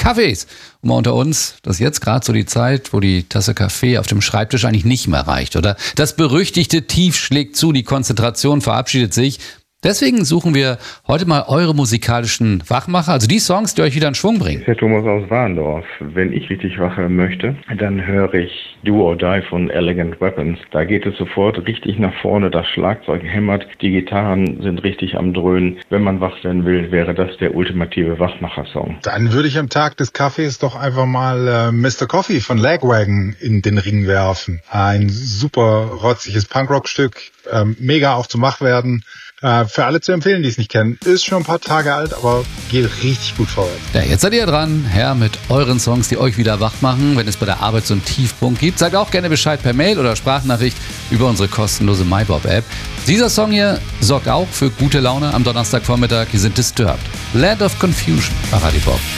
Kaffees. Und mal unter uns, das ist jetzt gerade so die Zeit, wo die Tasse Kaffee auf dem Schreibtisch eigentlich nicht mehr reicht, oder? Das berüchtigte Tief schlägt zu, die Konzentration verabschiedet sich. Deswegen suchen wir heute mal eure musikalischen Wachmacher, also die Songs, die euch wieder in Schwung bringen. Das ist der Thomas aus Warndorf. Wenn ich richtig wach werden möchte, dann höre ich Do or Die von Elegant Weapons. Da geht es sofort richtig nach vorne, das Schlagzeug hämmert, die Gitarren sind richtig am Dröhnen. Wenn man wach werden will, wäre das der ultimative Wachmacher-Song. Dann würde ich am Tag des Kaffees doch einfach mal Mr. Coffee von Lagwagon in den Ring werfen. Ein super rotziges Punkrock-Stück, mega auch zum Wachwerden. Für alle zu empfehlen, die es nicht kennen. Ist schon ein paar Tage alt, aber geht richtig gut vorwärts. Ja, jetzt seid ihr dran, Herr, mit euren Songs, die euch wieder wach machen. Wenn es bei der Arbeit so einen Tiefpunkt gibt, sagt auch gerne Bescheid per Mail oder Sprachnachricht über unsere kostenlose MyBob-App. Dieser Song hier sorgt auch für gute Laune am Donnerstagvormittag. Hier sind Disturbed. Land of Confusion bei Radio Bob.